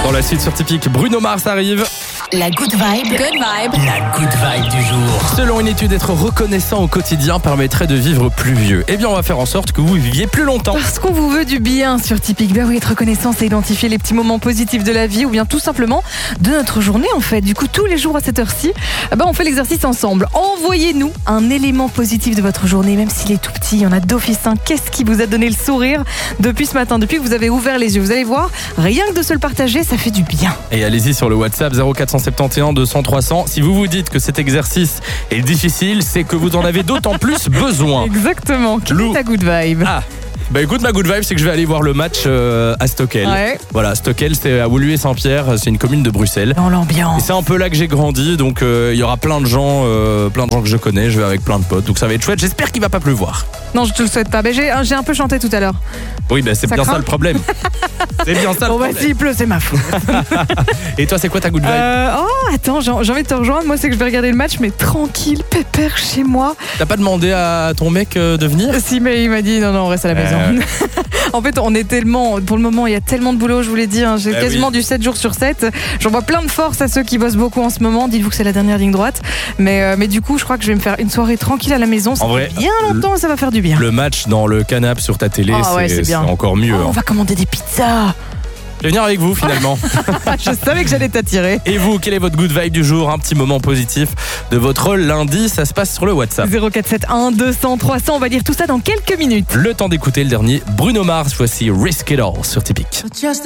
Dans la suite sur Typique, Bruno Mars arrive. La good vibe. Good vibe. La good vibe du jour. Selon une étude, être reconnaissant au quotidien permettrait de vivre plus vieux. Eh bien, on va faire en sorte que vous viviez plus longtemps. Parce qu'on vous veut du bien sur Typique. Ben oui, être reconnaissant, c'est identifier les petits moments positifs de la vie ou bien tout simplement de notre journée en fait. Du coup, tous les jours à cette heure-ci, on fait l'exercice ensemble. Envoyez-nous un élément positif de votre journée, même s'il est tout petit. Il y en a d'office. Qu'est-ce qui vous a donné le sourire depuis ce matin, depuis que vous avez ouvert les yeux? Vous allez voir, rien que de se le partager, ça fait du bien. Et allez-y sur le WhatsApp 0471 200 300. Si vous vous dites que cet exercice est difficile, c'est que vous en avez d'autant plus besoin. Exactement. Quelle est ta good vibe? Écoute, ma good vibe, c'est que je vais aller voir le match à Stockel. Ouais. Voilà, Stockel, c'est à Woluwe-Saint-Pierre, c'est une commune de Bruxelles. Dans l'ambiance. Et c'est un peu là que j'ai grandi, donc il y aura plein de gens que je connais, je vais avec plein de potes, donc ça va être chouette. J'espère qu'il va pas pleuvoir. Non, je te le souhaite pas. J'ai un peu chanté tout à l'heure. Oui, c'est bien ça le problème. C'est bien ça le problème. S'il pleut, c'est ma faute. Et toi, c'est quoi ta good vibe? Attends, j'ai envie de te rejoindre. Moi, c'est que je vais regarder le match, mais tranquille, pépère chez moi. T'as pas demandé à ton mec de venir? Si, mais il m'a dit non, on reste à la maison. En fait, on est tellement, pour le moment, il y a tellement de boulot, je vous l'ai dit, j'ai quasiment du 7 jours sur 7. J'envoie plein de force à ceux qui bossent beaucoup en ce moment. Dites-vous que c'est la dernière ligne droite. Mais du coup, je crois que je vais me faire une soirée tranquille à la maison. Ça fait bien longtemps, ça va faire du bien. Le match dans le canapé sur ta télé, c'est encore mieux. On va commander des pizzas. Je vais venir avec vous finalement. Je savais que j'allais t'attirer. Et vous, quel est votre good vibe du jour? Un petit moment positif de votre lundi, ça se passe sur le WhatsApp. 0471 200 300, on va lire tout ça dans quelques minutes. Le temps d'écouter le dernier Bruno Mars, voici Risk It All sur Typique.